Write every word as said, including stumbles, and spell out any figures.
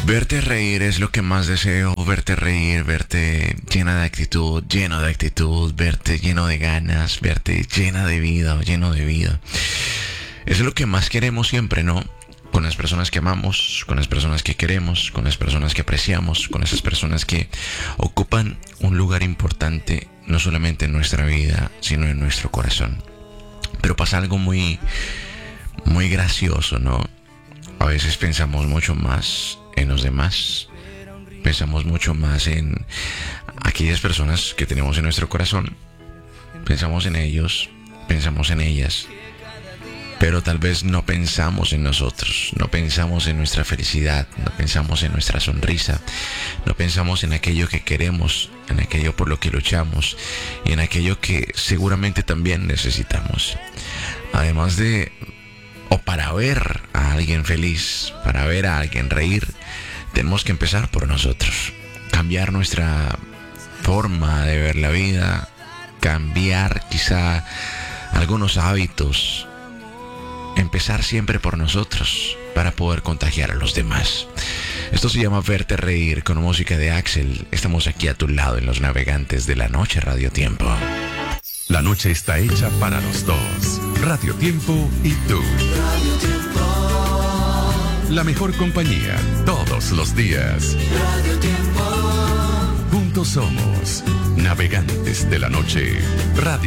Verte reír es lo que más deseo, verte reír, verte llena de actitud, lleno de actitud, verte lleno de ganas, verte llena de vida, lleno de vida. Eso es lo que más queremos siempre, ¿no? Con las personas que amamos, con las personas que queremos, con las personas que apreciamos, con esas personas que ocupan un lugar importante, no solamente en nuestra vida, sino en nuestro corazón. Pero pasa algo muy, muy gracioso, ¿no? A veces pensamos mucho más en los demás, pensamos mucho más en aquellas personas que tenemos en nuestro corazón, pensamos en ellos, pensamos en ellas, pero tal vez no pensamos en nosotros, no pensamos en nuestra felicidad, no pensamos en nuestra sonrisa, no pensamos en aquello que queremos, en aquello por lo que luchamos y en aquello que seguramente también necesitamos. Además de, o para ver a alguien feliz, para ver a alguien reír, tenemos que empezar por nosotros, cambiar nuestra forma de ver la vida, cambiar quizá algunos hábitos, empezar siempre por nosotros para poder contagiar a los demás. Esto se llama Verte Reír con música de Axel. Estamos aquí a tu lado en Los Navegantes de la Noche Radio Tiempo. La noche está hecha para los dos. Radio Tiempo y tú. Radio Tiempo. La mejor compañía todos los días. Radio Tiempo. Juntos somos Navegantes de la Noche Radio